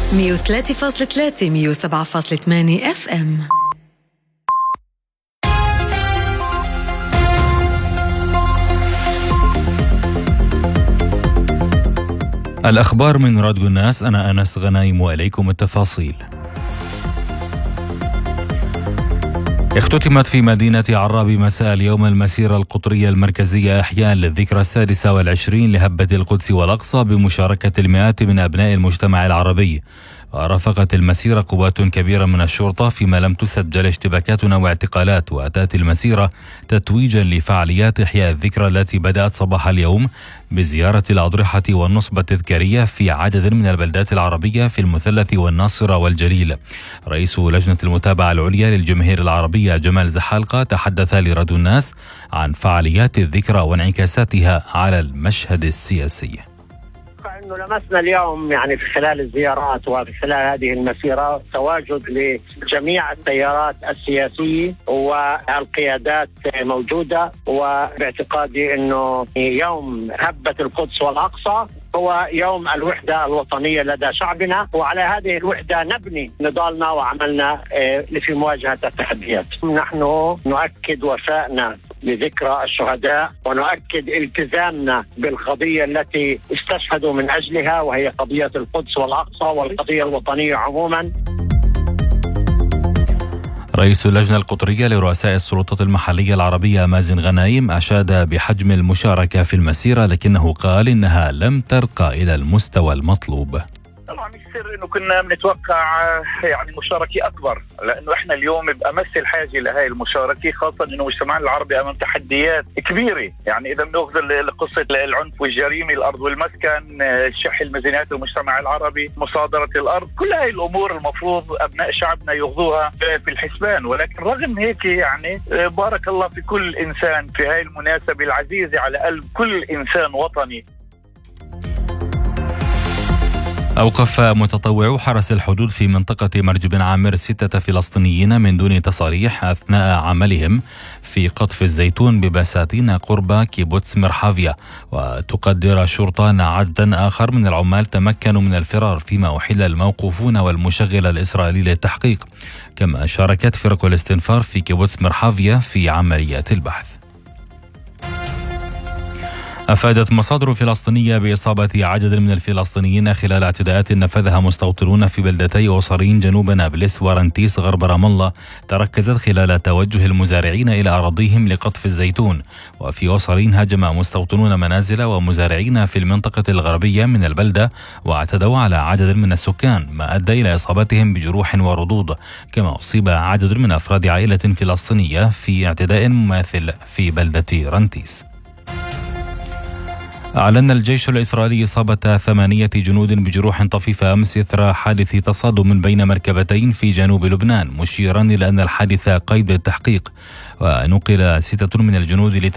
103.3 107.8 FM. الأخبار من راديو الناس. أنا أنس غنايم وإليكم التفاصيل. اختتمت في مدينة عراب مساء اليوم المسيرة القطرية المركزية إحياء للذكرى 26 لهبة القدس والأقصى بمشاركة المئات من أبناء المجتمع العربي. ورافقت المسيرة قوات كبيرة من الشرطة فيما لم تسجل اشتباكات أو اعتقالات. وأتت المسيرة تتويجا لفعاليات إحياء الذكرى التي بدأت صباح اليوم بزيارة الأضرحة والنصب التذكارية في عدد من البلدات العربية في المثلث والناصرة والجليل. رئيس لجنة المتابعة العليا للجماهير العربية جمال زحالقة تحدث لراديو الناس عن فعاليات الذكرى وانعكاساتها على المشهد السياسي. إنه لمسنا اليوم في خلال الزيارات وفي خلال هذه المسيرة تواجد لجميع التيارات السياسية والقيادات موجودة، وباعتقادي إنه يوم هبة القدس والأقصى هو يوم الوحدة الوطنية لدى شعبنا، وعلى هذه الوحدة نبني نضالنا وعملنا في مواجهة التحديات. نحن نؤكد وفائنا لذكرى الشهداء ونؤكد التزامنا بالقضية التي استشهدوا من أجلها، وهي قضية القدس والأقصى والقضية الوطنية عموما. رئيس اللجنة القطرية لرؤساء السلطات المحلية العربية مازن غنايم أشاد بحجم المشاركة في المسيرة، لكنه قال إنها لم ترقى إلى المستوى المطلوب. طبعا مش سر انه كنا بنتوقع مشاركة اكبر، لانه احنا اليوم بأمس الحاجة لهي المشاركة، خاصة انه مجتمعنا العربي امام تحديات كبيرة. اذا بناخذ قصة العنف والجريمة، الارض والمسكن، شح الميزانيات المجتمع العربي، مصادرة الارض، كل هاي الامور المفروض ابناء شعبنا ياخذوها في الحسبان. ولكن رغم هيك بارك الله في كل انسان في هاي المناسبة العزيزة على قلب كل انسان وطني. أوقف متطوعو حرس الحدود في منطقة مرج بن عامر 6 فلسطينيين من دون تصاريح أثناء عملهم في قطف الزيتون ببساتين قرب كيبوتس مرحافيا. وتقدر الشرطة أن عددا آخر من العمال تمكنوا من الفرار، فيما أحيل الموقوفون والمشغل الإسرائيلي للتحقيق. كما شاركت فرق الاستنفار في كيبوتس مرحافيا في عمليات البحث. أفادت مصادر فلسطينية بإصابة عدد من الفلسطينيين خلال اعتداءات نفذها مستوطنون في بلدتي وصرين جنوب نابلس ورنتيس غرب رام الله، تركزت خلال توجه المزارعين إلى أراضيهم لقطف الزيتون. وفي وصرين هاجم مستوطنون منازل ومزارعين في المنطقة الغربية من البلدة واعتدوا على عدد من السكان، ما أدى إلى إصابتهم بجروح ورضوض. كما أصيب عدد من أفراد عائلة فلسطينية في اعتداء مماثل في بلدة رنتيس. أعلن الجيش الإسرائيلي إصابة 8 جنود بجروح طفيفة أمس إثر حادث تصادم بين مركبتين في جنوب لبنان، مشيرا إلى أن الحادث قيد التحقيق. ونقل 6 من الجنود